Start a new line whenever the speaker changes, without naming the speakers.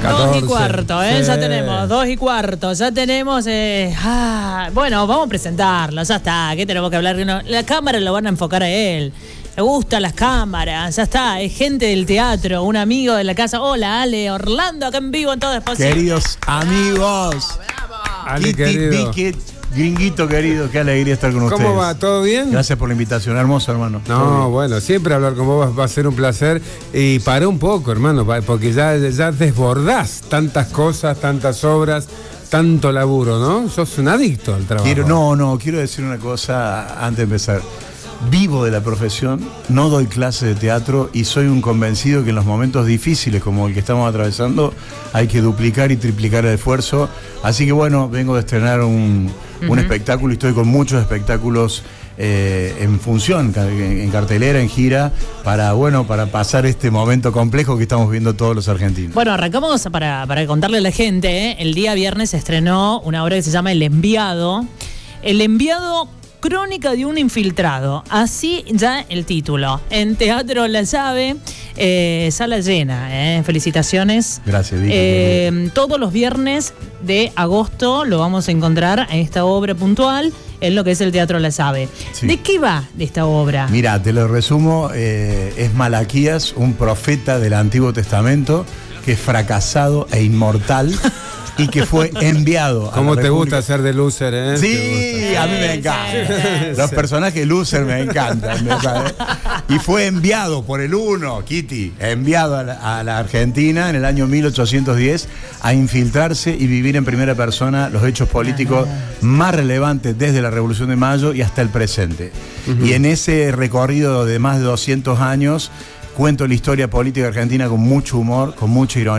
14.
2:15,
Sí.
ya tenemos, 2:15, ya tenemos, bueno, vamos a presentarlo, ya está, ¿qué tenemos que hablar? La cámara lo van a enfocar a él, le gustan las cámaras, ya está, es gente del teatro, un amigo de la casa. Hola, Ale, Orlando, acá en vivo en Todo Despacio.
Queridos amigos.
Ale, querido.
Gringuito querido, qué alegría estar con ustedes.
¿Cómo va? ¿Todo bien?
Gracias por la invitación, hermoso hermano.
No, bueno, siempre hablar con vos va a ser un placer. Y para un poco, hermano, porque ya desbordás tantas cosas, tantas obras, tanto laburo, ¿no? Sos un adicto al trabajo.
Quiero decir una cosa antes de empezar. Vivo de la profesión, no doy clases de teatro y soy un convencido que en los momentos difíciles como el que estamos atravesando hay que duplicar y triplicar el esfuerzo. Así que bueno, vengo de estrenar un espectáculo y estoy con muchos espectáculos en función, en cartelera, en gira, para pasar este momento complejo que estamos viendo todos los argentinos.
Bueno, arrancamos para contarle a la gente, el día viernes se estrenó una obra que se llama El Enviado. El Enviado, crónica de un infiltrado, así ya el título. En Teatro La Llave, sala llena, felicitaciones.
Gracias, Vicky.
Todos los viernes de agosto lo vamos a encontrar en esta obra puntual, en lo que es el Teatro La Llave. Sí. ¿De qué va de esta obra?
Mira, te lo resumo, es Malaquías, un profeta del Antiguo Testamento, que es fracasado e inmortal. Y que fue enviado.
¿Cómo te gusta ser de loser, eh?
Sí, a mí me encanta. Los personajes loser me encantan. Y fue enviado por el Uno, Kitty, enviado a la Argentina en el año 1810 a infiltrarse y vivir en primera persona los hechos políticos más relevantes desde la Revolución de Mayo y hasta el presente. Y en ese recorrido de más de 200 años cuento la historia política argentina con mucho humor, con mucha ironía.